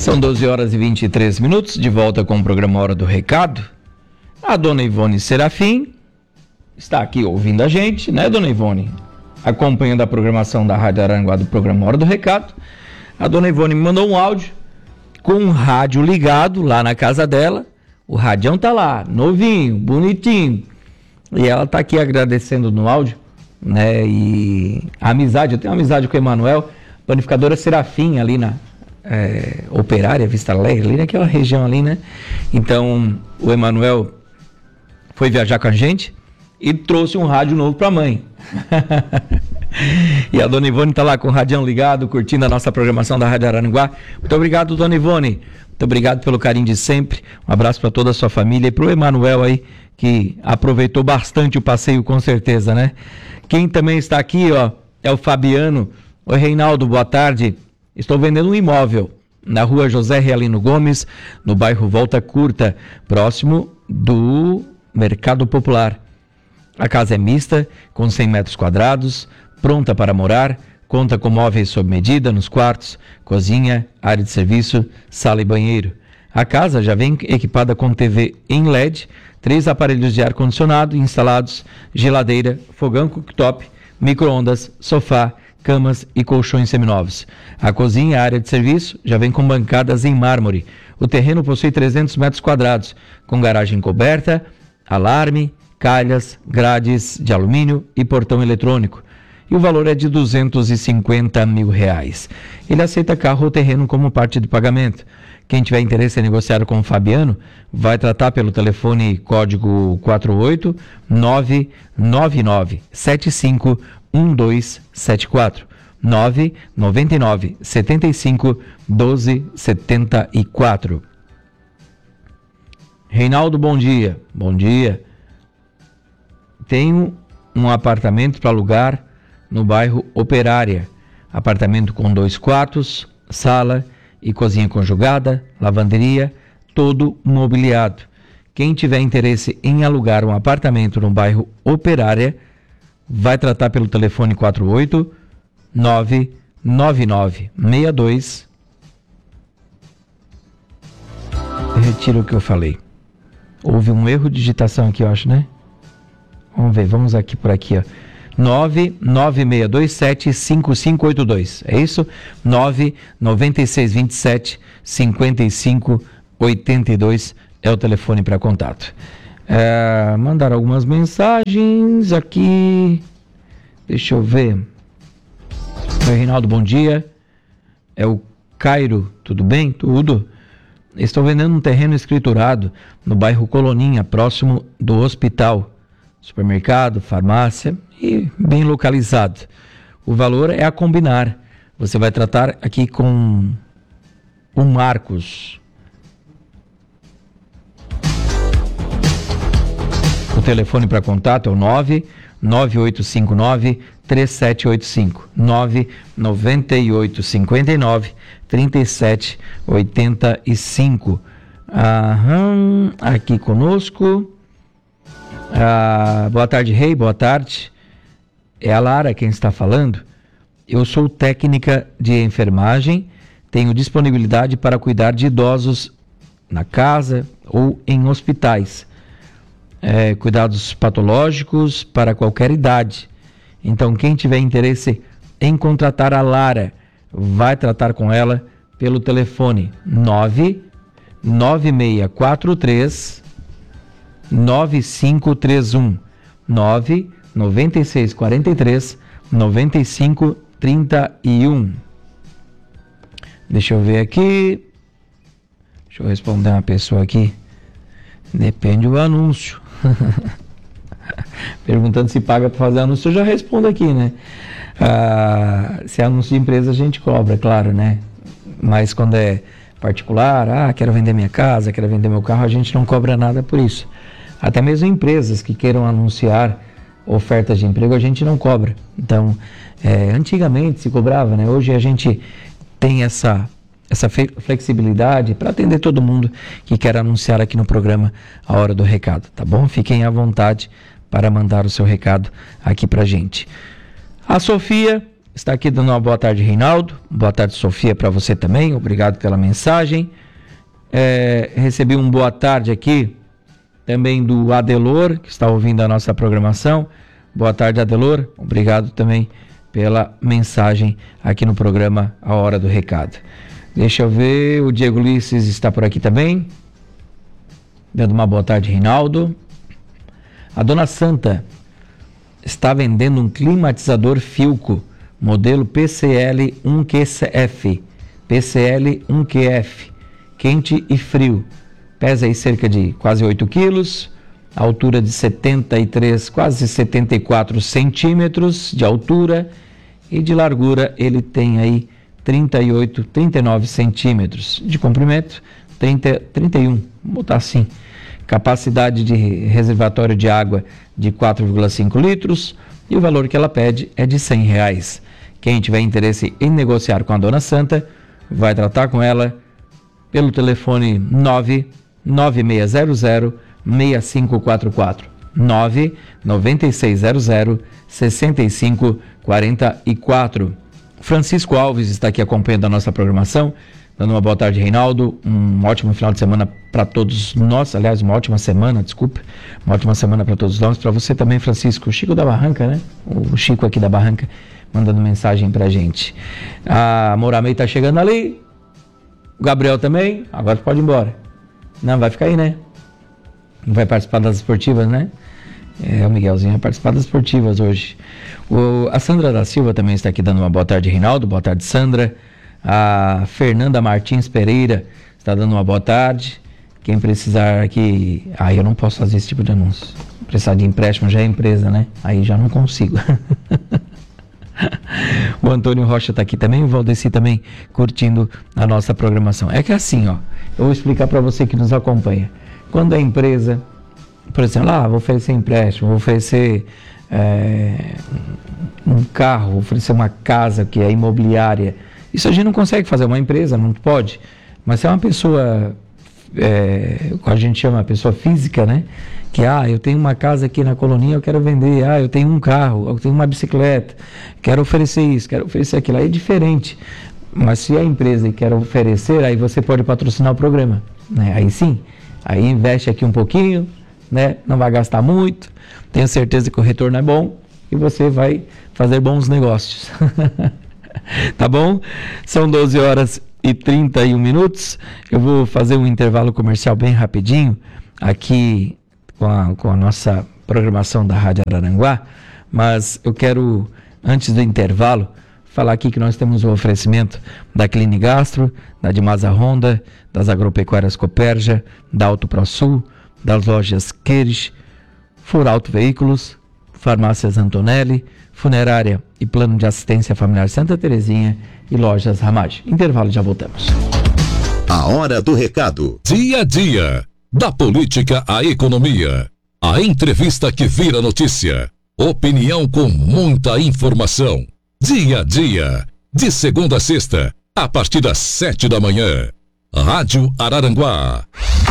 São 12 horas e 23 minutos, de volta com o programa Hora do Recado. A dona Ivone Serafim está aqui ouvindo a gente, né, dona Ivone? Acompanhando a programação da Rádio Araranguá do programa Hora do Recado. A dona Ivone me mandou um áudio com um rádio ligado lá na casa dela. O radião tá lá, novinho, bonitinho. E ela tá aqui agradecendo no áudio, né? E a amizade, eu tenho uma amizade com o Emanuel, panificadora Serafim ali na Operária, Vista Alegre, ali naquela região ali, né? Então, o Emanuel foi viajar com a gente e trouxe um rádio novo pra mãe. E a dona Ivone tá lá com o radião ligado, curtindo a nossa programação da Rádio Araranguá. Muito obrigado, dona Ivone. Muito obrigado pelo carinho de sempre. Um abraço para toda a sua família e pro Emanuel aí, que aproveitou bastante o passeio, com certeza, né? Quem também está aqui, ó, é o Fabiano. Oi, Reinaldo, boa tarde. Estou vendendo um imóvel na rua José Realino Gomes, no bairro Volta Curta, próximo do Mercado Popular. A casa é mista, com 100 metros quadrados, pronta para morar, conta com móveis sob medida nos quartos, cozinha, área de serviço, sala e banheiro. A casa já vem equipada com TV em LED, 3 aparelhos de ar-condicionado instalados, geladeira, fogão cooktop, micro-ondas, sofá, camas e colchões seminovos. A cozinha e a área de serviço já vem com bancadas em mármore. O terreno possui 300 metros quadrados, com garagem coberta, alarme, calhas, grades de alumínio e portão eletrônico. E o valor é de R$250 mil. Ele aceita carro ou terreno como parte do pagamento. Quem tiver interesse em negociar com o Fabiano, vai tratar pelo telefone código 48 999 75 1274 999 75 1274. Reinaldo, bom dia. Bom dia. Tenho um apartamento para alugar no bairro Operária. Apartamento com 2 quartos, sala e cozinha conjugada, lavanderia, todo mobiliado. Quem tiver interesse em alugar um apartamento no bairro Operária, vai tratar pelo telefone 48 999 62. Eu retiro o que eu falei. Houve um erro de digitação aqui, eu acho, né? Vamos ver, vamos aqui por aqui, ó. 996275582. É isso? 996275582 é o telefone para contato. Mandaram algumas mensagens aqui. Deixa eu ver. Oi, Reinaldo, bom dia. É o Cairo, tudo bem? Tudo. Estou vendendo um terreno escriturado no bairro Coloninha, próximo do hospital. Supermercado, farmácia e bem localizado. O valor é a combinar. Você vai tratar aqui com o Marcos. O telefone para contato é o 99859-3785. 99859-3785. Aqui conosco. Boa tarde, Rei, boa tarde. É a Lara quem está falando. Eu sou técnica de enfermagem, tenho disponibilidade para cuidar de idosos na casa ou em hospitais. Cuidados patológicos para qualquer idade. Então, quem tiver interesse em contratar a Lara, vai tratar com ela pelo telefone 99643 9531 99643 9531. Deixa eu ver aqui. Deixa eu responder uma pessoa aqui. Depende do anúncio. Perguntando se paga para fazer anúncio, eu já respondo aqui, né? Se é anúncio de empresa, a gente cobra, claro, né? Mas quando é particular, quero vender minha casa, quero vender meu carro, a gente não cobra nada por isso. Até mesmo empresas que queiram anunciar ofertas de emprego, a gente não cobra. Então, antigamente se cobrava, né? Hoje a gente tem essa flexibilidade para atender todo mundo que quer anunciar aqui no programa A Hora do Recado, tá bom? Fiquem à vontade para mandar o seu recado aqui pra gente. A Sofia está aqui dando uma boa tarde, Reinaldo. Boa tarde, Sofia, para você também. Obrigado pela mensagem. Recebi um boa tarde aqui também do Adelor, que está ouvindo a nossa programação. Boa tarde, Adelor. Obrigado também pela mensagem aqui no programa A Hora do Recado. Deixa eu ver, o Diego Ulisses está por aqui também, dando uma boa tarde, Reinaldo. A Dona Santa está vendendo um climatizador Philco, modelo PCL 1QF, PCL 1QF, quente e frio. Pesa aí cerca de quase 8 quilos, altura de 73, quase 74 centímetros de altura, e de largura ele tem aí 38, 39 centímetros, de comprimento 31, vou botar assim. Capacidade de reservatório de água de 4,5 litros, e o valor que ela pede é de R$100. Quem tiver interesse em negociar com a Dona Santa, vai tratar com ela pelo telefone 99600-6544, 99600-6544. Francisco Alves está aqui acompanhando a nossa programação, dando uma boa tarde, Reinaldo. Um ótimo final de semana para todos nós. Aliás, uma ótima semana para todos nós. Para você também, Francisco. O Chico da Barranca, né? O Chico aqui da Barranca, mandando mensagem pra gente. A Moramei tá chegando ali. O Gabriel também. Agora pode ir embora. Não, vai ficar aí, né? Não vai participar das esportivas, né? O Miguelzinho vai participar das esportivas hoje. A Sandra da Silva também está aqui dando uma boa tarde, Reinaldo. Boa tarde, Sandra. A Fernanda Martins Pereira está dando uma boa tarde. Quem precisar aqui... eu não posso fazer esse tipo de anúncio. Precisar de empréstimo já é empresa, né? Aí já não consigo. O Antônio Rocha está aqui também, o Valdeci também curtindo a nossa programação. É que assim, ó, eu vou explicar para você que nos acompanha. Quando a empresa, por exemplo, vou oferecer empréstimo, vou oferecer um carro, vou oferecer uma casa que é imobiliária, isso a gente não consegue fazer, uma empresa não pode. Mas se é uma pessoa, a gente chama pessoa física, né? Que, eu tenho uma casa aqui na Coloninha, eu quero vender, eu tenho um carro, eu tenho uma bicicleta, quero oferecer isso, quero oferecer aquilo, aí é diferente. Mas se a empresa quer oferecer, aí você pode patrocinar o programa, né? Aí sim, aí investe aqui um pouquinho, né? Não vai gastar muito, tenho certeza que o retorno é bom e você vai fazer bons negócios. Tá bom? São 12h31. Eu vou fazer um intervalo comercial bem rapidinho aqui com a nossa programação da Rádio Araranguá, mas eu quero, antes do intervalo, falar aqui que nós temos o oferecimento da Cline Gastro, da Dimasa Honda, das Agropecuárias Copérgia, da Auto ProSul, das lojas Queires, Furauto Veículos, Farmácias Antonelli, Funerária e Plano de Assistência Familiar Santa Terezinha e Lojas Ramage. Intervalo, já voltamos. A Hora do Recado. Dia a dia. Da política à economia. A entrevista que vira notícia. Opinião com muita informação. Dia a dia. De segunda a sexta, a partir das 7 da manhã. Rádio Araranguá.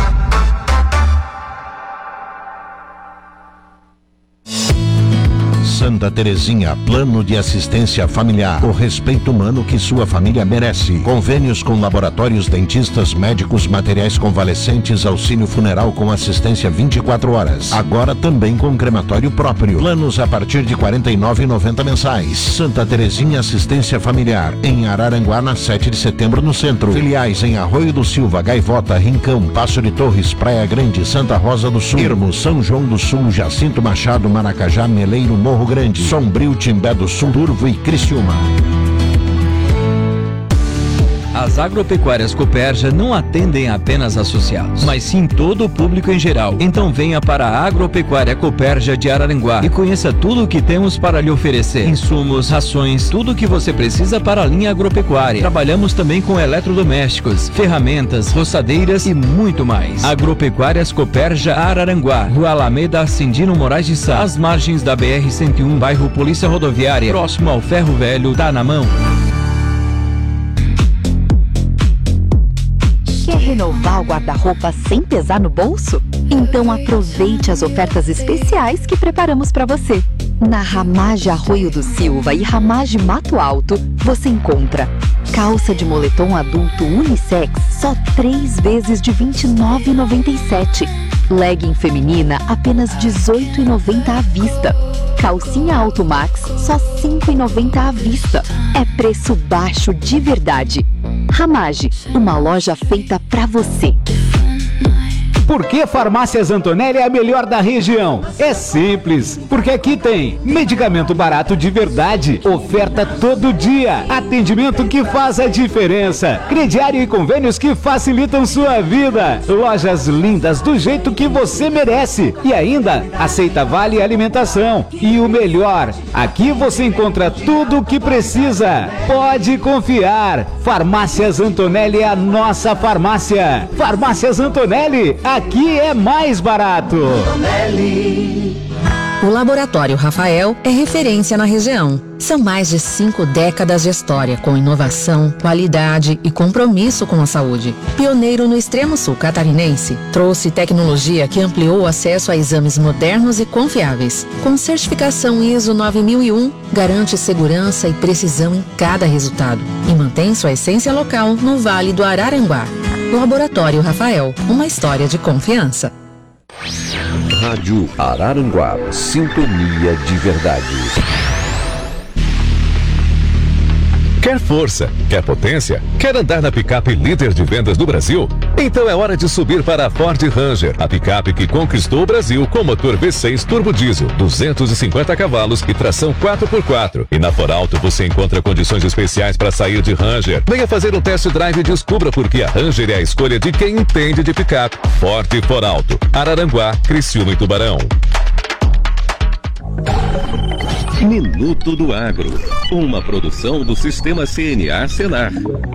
Santa Terezinha, Plano de Assistência Familiar. O respeito humano que sua família merece. Convênios com laboratórios, dentistas, médicos, materiais convalescentes, auxílio funeral com assistência 24 horas. Agora também com crematório próprio. Planos a partir de R$ 49,90 mensais. Santa Terezinha Assistência Familiar. Em Araranguá, na 7 de setembro, no centro. Filiais em Arroio do Silva, Gaivota, Rincão, Passo de Torres, Praia Grande, Santa Rosa do Sul, Ermo, São João do Sul, Jacinto Machado, Maracajá, Meleiro, Morro Grande, Sombrio, Timbé do Sul, Turvo e Criciúma. As agropecuárias Copérgia não atendem apenas associados, mas sim todo o público em geral. Então venha para a Agropecuária Copérgia de Araranguá e conheça tudo o que temos para lhe oferecer. Insumos, rações, tudo o que você precisa para a linha agropecuária. Trabalhamos também com eletrodomésticos, ferramentas, roçadeiras e muito mais. Agropecuárias Copérgia Araranguá, Rua Alameda Cindino Moraes de Sá, às margens da BR-101, bairro Polícia Rodoviária, próximo ao Ferro Velho, tá na mão. Quer renovar o guarda-roupa sem pesar no bolso? Então aproveite as ofertas especiais que preparamos para você. Na Ramage Arroio do Silva e Ramage Mato Alto, você encontra calça de moletom adulto unissex só 3 vezes de R$ 29,97. Legging feminina apenas R$ 18,90 à vista. Calcinha Alto Max só R$ 5,90 à vista. É preço baixo de verdade. Ramage, uma loja feita pra você. Por que Farmácias Antonelli é a melhor da região? É simples, porque aqui tem medicamento barato de verdade, oferta todo dia, atendimento que faz a diferença, crediário e convênios que facilitam sua vida, lojas lindas do jeito que você merece e ainda aceita vale alimentação. E o melhor, aqui você encontra tudo o que precisa. Pode confiar, Farmácias Antonelli é a nossa farmácia. Farmácias Antonelli, aqui é mais barato. O Laboratório Rafael é referência na região. São mais de 5 décadas de história com inovação, qualidade e compromisso com a saúde. Pioneiro no extremo sul catarinense, trouxe tecnologia que ampliou o acesso a exames modernos e confiáveis. Com certificação ISO 9001, garante segurança e precisão em cada resultado e mantém sua essência local no Vale do Araranguá. Laboratório Rafael, uma história de confiança. Rádio Araranguá, sintonia de verdade. Quer força? Quer potência? Quer andar na picape líder de vendas do Brasil? Então é hora de subir para a Ford Ranger, a picape que conquistou o Brasil com motor V6 turbo diesel, 250 cavalos e tração 4x4. E na Foralto você encontra condições especiais para sair de Ranger. Venha fazer um test drive e descubra por que a Ranger é a escolha de quem entende de picape. Ford Foralto, Araranguá, Criciúma e Tubarão. Minuto do Agro, uma produção do Sistema CNA Senar.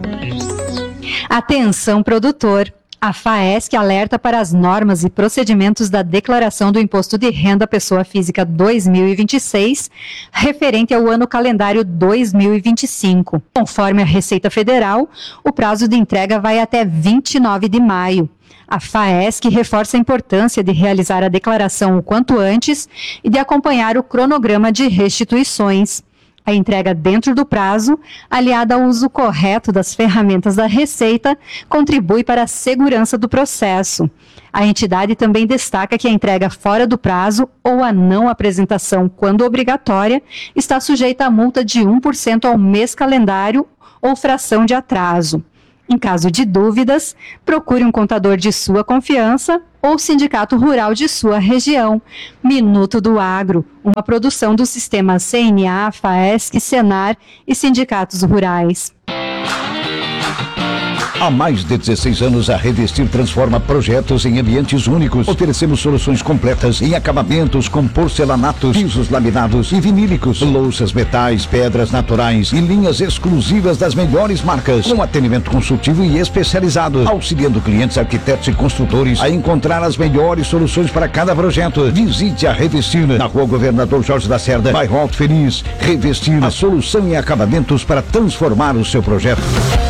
Atenção, produtor! A FAESC alerta para as normas e procedimentos da Declaração do Imposto de Renda à Pessoa Física 2026, referente ao ano calendário 2025. Conforme a Receita Federal, o prazo de entrega vai até 29 de maio. A FAESC reforça a importância de realizar a declaração o quanto antes e de acompanhar o cronograma de restituições. A entrega dentro do prazo, aliada ao uso correto das ferramentas da Receita, contribui para a segurança do processo. A entidade também destaca que a entrega fora do prazo ou a não apresentação, quando obrigatória, está sujeita a multa de 1% ao mês calendário ou fração de atraso. Em caso de dúvidas, procure um contador de sua confiança ou sindicato rural de sua região. Minuto do Agro, uma produção do Sistema CNA, FAESC, Senar e sindicatos rurais. Há mais de 16 anos, a Revestir transforma projetos em ambientes únicos. Oferecemos soluções completas em acabamentos com porcelanatos, pisos laminados e vinílicos, louças, metais, pedras naturais e linhas exclusivas das melhores marcas, com atendimento consultivo e especializado, auxiliando clientes, arquitetos e construtores a encontrar as melhores soluções para cada projeto. Visite a Revestir na Rua Governador Jorge da Cerda, bairro Alto Feliz. Revestir, a solução em acabamentos para transformar o seu projeto.